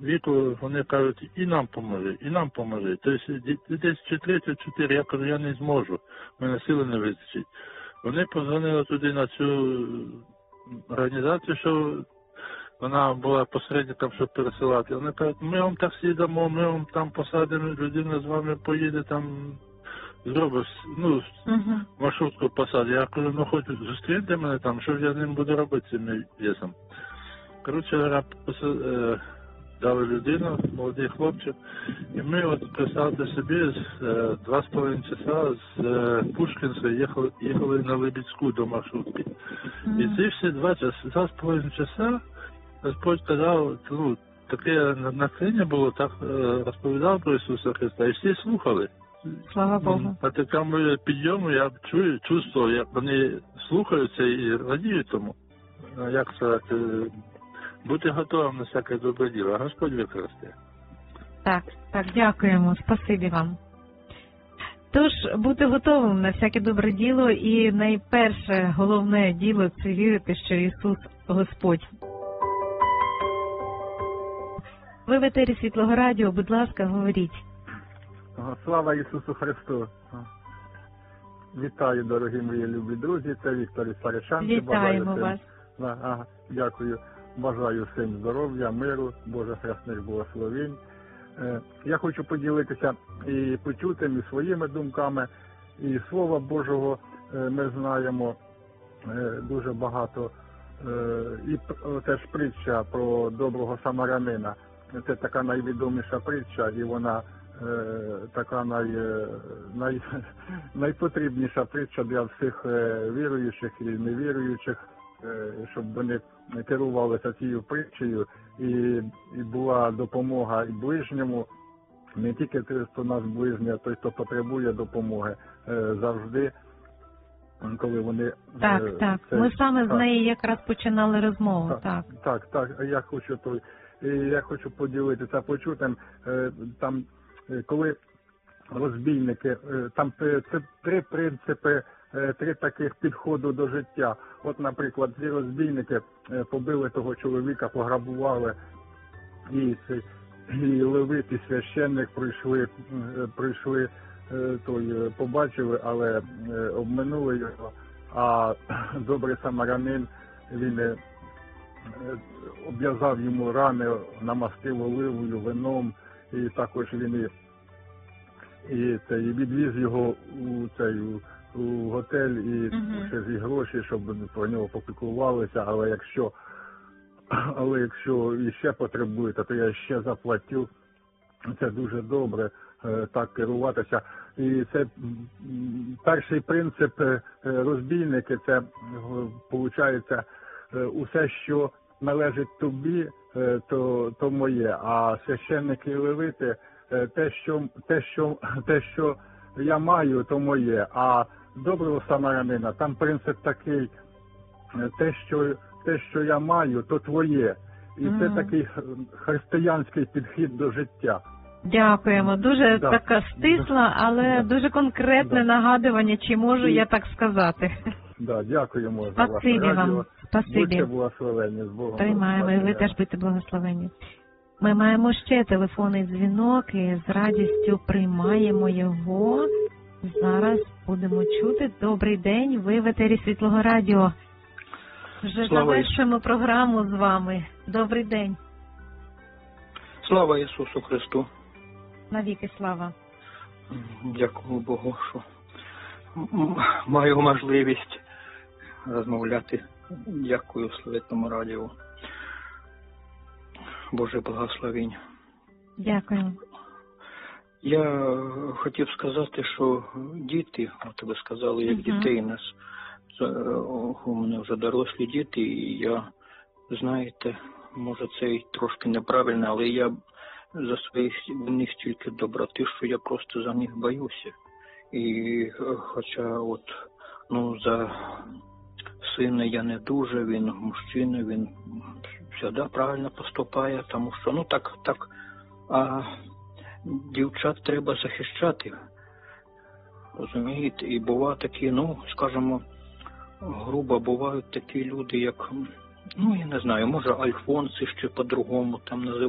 віку, вони кажуть, і нам поможи, і нам поможи. Тобто десь 34, я кажу, я не зможу, в мене сили не вистачить. Вони позвонили туди на цю організацію, що вона була посередником, щоб пересилати. Вони кажуть, ми вам таксі дамо, ми вам там посадимо, людина з вами поїде, там зробиш, маршрутку посадить. Я кажу, ну хоч зустріньте мене там, що я з ним буду робити цим весом. Коротше говоря, дали людину, молодий хлопчик, і ми от представте собі, 2,5 часа з Пушкінська їхали на Лебідську до маршрутки. І ці всі 2,5 часа Господь казав, таке натхнення було, так розповідав про Ісуса Христа, і всі слухали. Слава Богу. А такому підйому я чувствував, як вони слухаються і радіють тому. Як сказати, бути готовим на всяке добре діло, а Господь використає. Так, дякуємо, спасибі вам. Тож, бути готовим на всяке добре діло, і найперше, головне діло – це вірити, що Ісус – Господь. Ви в етері Світлого Радіо, будь ласка, говоріть. Слава Ісусу Христу! Вітаю, дорогі мої любі друзі, це Віктор із Паришанки. Вітаємо вас. Дякую. Бажаю всім здоров'я, миру, Божих хресних благословень. Я хочу поділитися і почутим, і своїми думками, і Слова Божого ми знаємо дуже багато. І теж притча про доброго самарянина. Це така найвідоміша притча, і вона така найпотрібніша притча для всіх віруючих і невіруючих, щоб вони керувалися цією притчею і була допомога і ближньому, не тільки той, хто нас ближній, а той, хто потребує допомоги завжди, коли вони... Так. Ми саме з неї якраз починали розмову. Так. Я хочу поділитися почутим. Там, коли розбійники, там це три принципи, три таких підходу до життя. От, наприклад, ці розбійники побили того чоловіка, пограбували, і левит, і священник прийшли, побачили, але обминули його, а добрий самарянин, він обв'язав йому рани, намастив оливою, вином, і також він і відвіз його у готель, і ще зі гроші, щоб про нього попіклувалися, але якщо іще потребуєте, то я ще заплатив. Це дуже добре, так керуватися. І це перший принцип розбійники, це виходить, усе, що належить тобі, то моє, а священники і левити, те, що я маю, то моє, а доброго самарянина, там принцип такий, те, що я маю, то твоє. І це такий християнський підхід до життя. Дякуємо. Дуже така стисла, але дуже конкретне нагадування, чи можу я так сказати. Дякуємо за ваше Спасибі радіо. вам. Спасибі. Будьте благословені, з Богом. Приймаємо, і ви теж будьте благословені. Ми маємо ще телефонний дзвінок, і з радістю приймаємо його. Зараз будемо чути. Добрий день, ви в етері Світлого Радіо. Вже завершуємо програму з вами. Добрий день. Слава Ісусу Христу. Навіки слава. Дякую Богу, що маю можливість розмовляти. Дякую Святому Радіо. Боже благословінь. Дякую. Я хотів сказати, що діти, от ви сказали, як дітей нас, у мене вже дорослі діти, і я, знаєте, може це і трошки неправильно, але я в них стільки доброти, що я просто за них боюся. І хоча за сина я не дуже, він мужчина, він завжди правильно поступає, тому що, а дівчат треба захищати, розумієте, і бувають такі, скажімо, грубо бувають такі люди, як, я не знаю, може Альфонси ще по-другому там називають.